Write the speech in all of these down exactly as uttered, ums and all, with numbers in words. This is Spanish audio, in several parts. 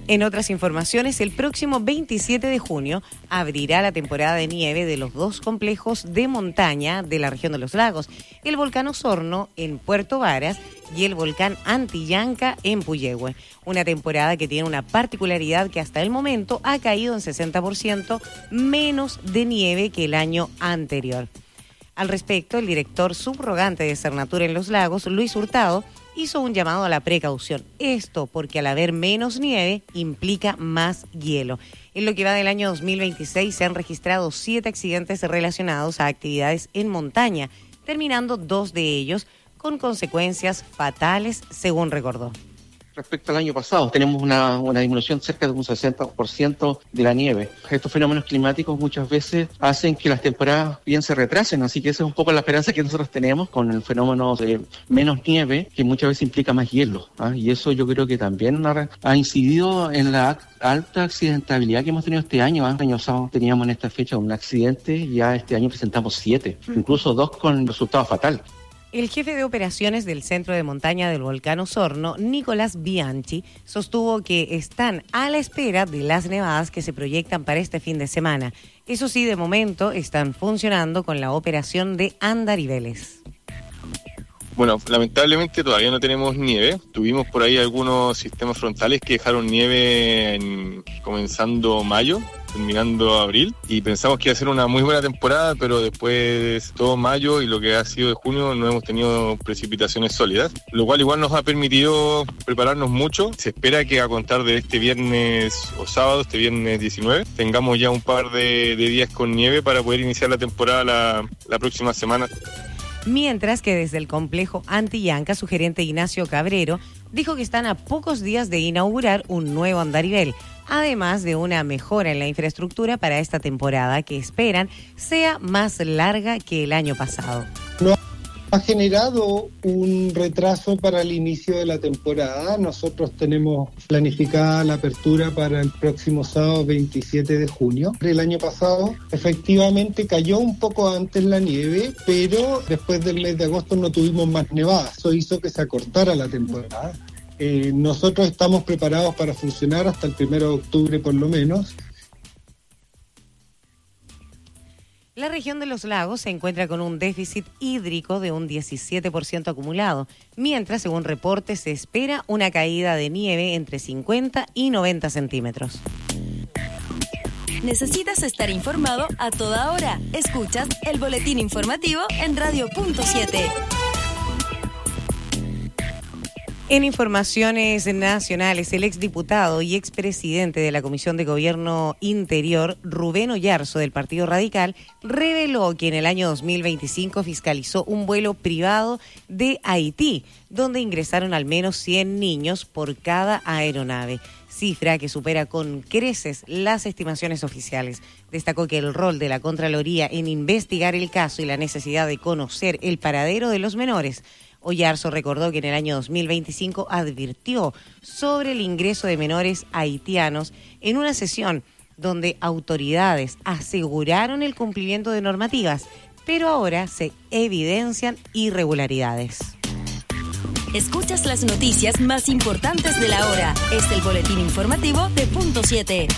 En otras informaciones, el próximo veintisiete de junio abrirá la temporada de nieve de los dos complejos de montaña de la región de los lagos, el volcán Osorno en Puerto Varas y el volcán Antillanca en Puyehue. Una temporada que tiene una particularidad que hasta el momento ha caído en sesenta por ciento menos de nieve que el año anterior. Al respecto, el director subrogante de Cernatur en los Lagos, Luis Hurtado, hizo un llamado a la precaución. Esto porque al haber menos nieve implica más hielo. En lo que va del año dos mil veintiséis se han registrado siete accidentes relacionados a actividades en montaña, terminando dos de ellos con consecuencias fatales, según recordó. Respecto al año pasado, tenemos una, una disminución cerca de un sesenta por ciento de la nieve. Estos fenómenos climáticos muchas veces hacen que las temporadas bien se retrasen, así que esa es un poco la esperanza que nosotros tenemos con el fenómeno de menos nieve, que muchas veces implica más hielo, ¿ah? Y eso yo creo que también ha, ha incidido en la alta accidentabilidad que hemos tenido este año. ¿ah? El año pasado teníamos en esta fecha un accidente, ya este año presentamos siete, incluso dos con resultado fatal. El jefe de operaciones del Centro de Montaña del Volcán Osorno, Nicolás Bianchi, sostuvo que están a la espera de las nevadas que se proyectan para este fin de semana. Eso sí, de momento están funcionando con la operación de andariveles. Bueno, lamentablemente todavía no tenemos nieve. Tuvimos por ahí algunos sistemas frontales que dejaron nieve en, comenzando mayo, terminando abril, y pensamos que iba a ser una muy buena temporada, pero después todo mayo y lo que ha sido de junio no hemos tenido precipitaciones sólidas, lo cual igual nos ha permitido prepararnos mucho. Se espera que a contar de este viernes o sábado, este viernes diecinueve, tengamos ya un par de, de días con nieve para poder iniciar la temporada la, la próxima semana. Mientras que desde el complejo Antillanca, su gerente Ignacio Cabrero dijo que están a pocos días de inaugurar un nuevo andarivel, además de una mejora en la infraestructura para esta temporada que esperan sea más larga que el año pasado. No ha generado un retraso para el inicio de la temporada. Nosotros tenemos planificada la apertura para el próximo sábado veintisiete de junio. El año pasado efectivamente cayó un poco antes la nieve, pero después del mes de agosto no tuvimos más nevadas. Eso hizo que se acortara la temporada. Eh, nosotros estamos preparados para funcionar hasta el primero de octubre por lo menos. La región de los lagos se encuentra con un déficit hídrico de un diecisiete por ciento acumulado, mientras, según reportes, se espera una caída de nieve entre cincuenta y noventa centímetros. ¿Necesitas estar informado a toda hora? Escuchas el boletín informativo en Radio Punto siete. En informaciones nacionales, el exdiputado y expresidente de la Comisión de Gobierno Interior, Rubén Oyarzo, del Partido Radical, reveló que en el año dos mil veinticinco fiscalizó un vuelo privado de Haití, donde ingresaron al menos cien niños por cada aeronave, cifra que supera con creces las estimaciones oficiales. Destacó que el rol de la Contraloría en investigar el caso y la necesidad de conocer el paradero de los menores. Oyarzo recordó que en el año dos mil veinticinco advirtió sobre el ingreso de menores haitianos en una sesión donde autoridades aseguraron el cumplimiento de normativas, pero ahora se evidencian irregularidades. Escuchas las noticias más importantes de la hora. Este es el boletín informativo de Punto siete.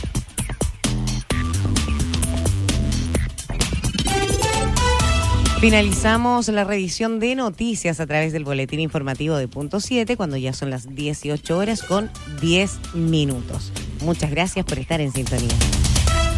Finalizamos la revisión de noticias a través del boletín informativo de Punto siete cuando ya son las dieciocho horas con diez minutos. Muchas gracias por estar en sintonía.